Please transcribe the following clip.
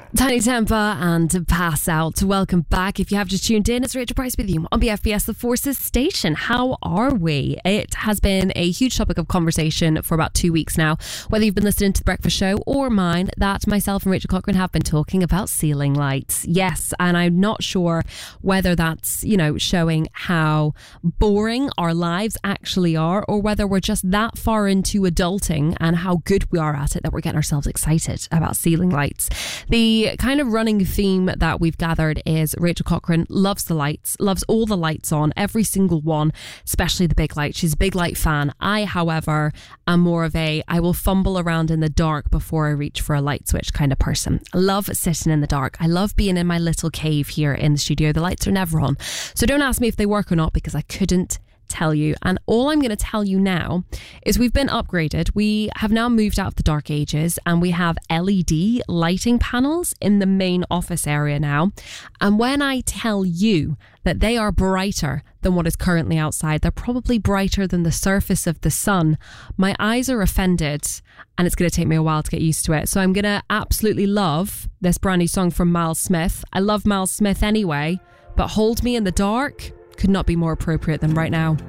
Tiny Temper and Pass Out. Welcome back. If you have just tuned in, it's Rachel Price with you on BFBS The Forces Station. How are we? It has been a huge topic of conversation for about 2 weeks now. Whether you've been listening to The Breakfast Show or mine, that myself and Rachel Cochran have been talking about ceiling lights. Yes, and I'm not sure whether that's, showing how boring our lives actually are, or whether we're just that far into adulting and how good we are at it that we're getting ourselves excited about ceiling lights. The kind of running theme that we've gathered is Rachel Cochran loves the lights, loves all the lights on, every single one, especially the big light. She's a big light fan. I, however, am more of I will fumble around in the dark before I reach for a light switch kind of person. I love sitting in the dark. I love being in my little cave here in the studio. The lights are never on. So don't ask me if they work or not, because I couldn't tell you. And all I'm going to tell you now is we've been upgraded. We have now moved out of the dark ages and we have LED lighting panels in the main office area now. And when I tell you that they are brighter than what is currently outside, they're probably brighter than the surface of the sun, my eyes are offended and it's going to take me a while to get used to it. So I'm going to absolutely love this brand new song from Miles Smith. I love Miles Smith anyway, but Hold Me in the Dark could not be more appropriate than right now.